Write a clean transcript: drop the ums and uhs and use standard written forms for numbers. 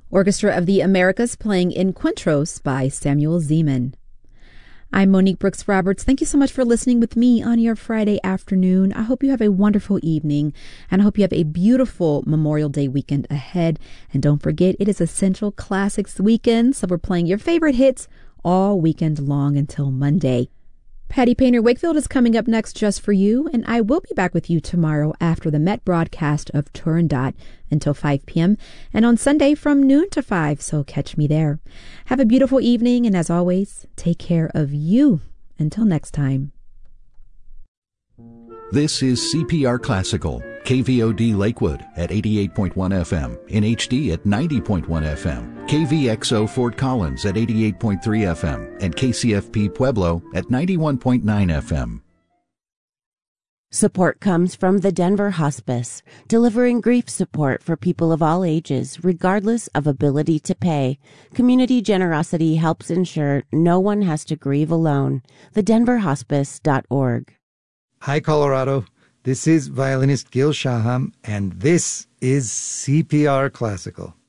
Orchestra of the Americas playing Encuentros by Samuel Zeman. I'm Monique Brooks Roberts. Thank you so much for listening with me on your Friday afternoon. I hope you have a wonderful evening, and I hope you have a beautiful Memorial Day weekend ahead. And don't forget, it is Essential Classics weekend, so we're playing your favorite hits all weekend long until Monday. Patty Painter Wakefield is coming up next just for you, and I will be back with you tomorrow after the Met broadcast of Turandot until 5 p.m. and on Sunday from noon to 5, so catch me there. Have a beautiful evening, and as always, take care of you. Until next time. This is CPR Classical, KVOD Lakewood at 88.1 FM, in HD at 90.1 FM, KVXO Fort Collins at 88.3 FM, and KCFP Pueblo at 91.9 FM. Support comes from the Denver Hospice, delivering grief support for people of all ages, regardless of ability to pay. Community generosity helps ensure no one has to grieve alone. TheDenverHospice.org. Hi, Colorado. This is violinist Gil Shaham, and this is CPR Classical.